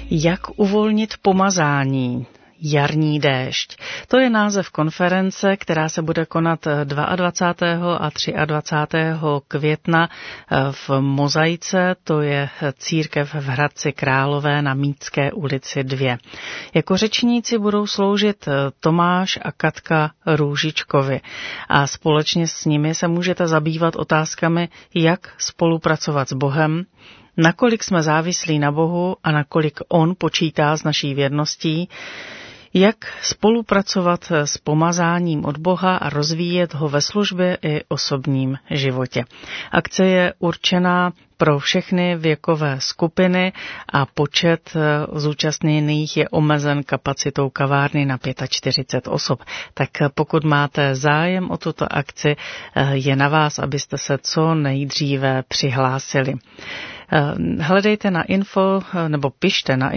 Jak uvolnit pomazání? Jarní déšť. To je název konference, která se bude konat 22. a 23. května v Mozaice, to je církev v Hradci Králové na Mítské ulici 2. Jako řečníci budou sloužit Tomáš a Katka Růžičkovi a společně s nimi se můžete zabývat otázkami, jak spolupracovat s Bohem, nakolik jsme závislí na Bohu a nakolik On počítá s naší věrností, jak spolupracovat s pomazáním od Boha a rozvíjet ho ve službě i osobním životě. Akce je určená pro všechny věkové skupiny a počet zúčastněných je omezen kapacitou kavárny na 45 osob. Tak pokud máte zájem o tuto akci, je na vás, abyste se co nejdříve přihlásili. Hledejte na info nebo pište na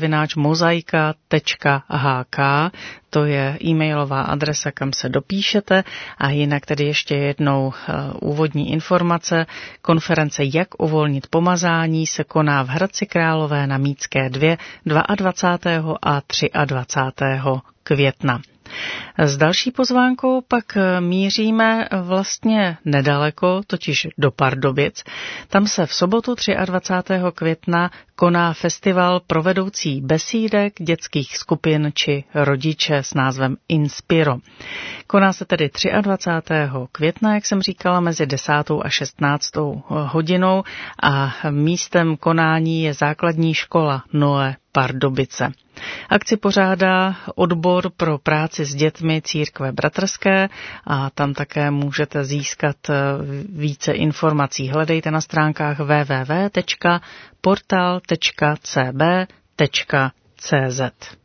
info@mozaika.hk, to je e-mailová adresa, kam se dopíšete, a jinak tedy ještě jednou úvodní informace. Konference Jak uvolnit pomazání se koná v Hradci Králové na Mítské 2 22. a 23. května. S další pozvánkou pak míříme vlastně nedaleko, totiž do Pardubic. Tam se v sobotu 23. května koná festival pro vedoucí besídek, dětských skupin či rodiče s názvem Inspiro. Koná se tedy 23. května, jak jsem říkala, mezi 10. a 16. hodinou a místem konání je základní škola Noe Pardubice. Akci pořádá odbor pro práci s dětmi Církve bratrské a tam také můžete získat více informací. Hledejte na stránkách www.portal.cb.cz.